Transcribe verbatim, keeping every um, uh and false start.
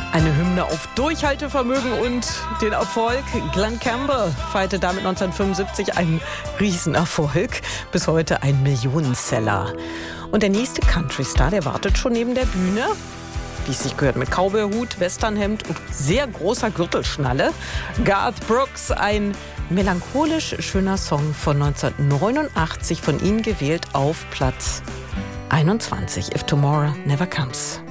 Eine Hymne auf Durchhaltevermögen und den Erfolg. Glen Campbell feierte damit neunzehnhundertfünfundsiebzig einen Riesenerfolg. Bis heute ein Millionenseller. Und der nächste Country-Star, der wartet schon neben der Bühne. Wie es sich gehört, mit Cowboyhut, Westernhemd und sehr großer Gürtelschnalle. Garth Brooks, ein melancholisch schöner Song von neunzehnhundertneunundachtzig, von Ihnen gewählt auf Platz einundzwanzig. If Tomorrow Never Comes.